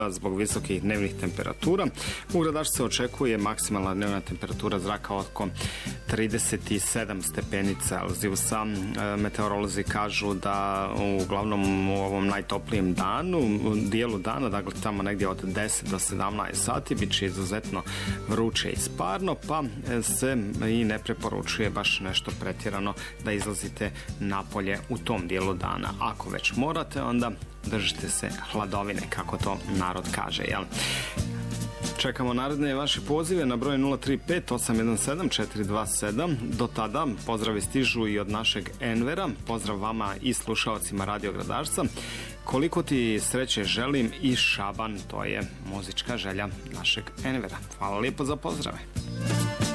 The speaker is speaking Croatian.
zbog visokih dnevnih temperatura. U Gradačcu se očekuje maksimalna dnevna temperatura zraka oko 37 stepeni Celzijusa. Meteorolozi kažu da uglavnom u ovom najtoplijem dijelu dana, dakle tamo negdje od 10 do 17 sati, bit će izuzetno vruće i sparno, pa se i ne preporučuje baš nešto pretjerano da izlazite napolje u tom dijelu dana. Ako već morate, onda držite se hladovine, kako to narod kaže, jel? Čekamo naredne vaše pozive na broj 035-817-427. Do tada pozdravi stižu i od našeg Envera. Pozdrav vama i slušalcima Radio Gradačca. Koliko ti sreće želim i Šaban, to je muzička želja našeg Envera. Hvala lijepo za pozdrave.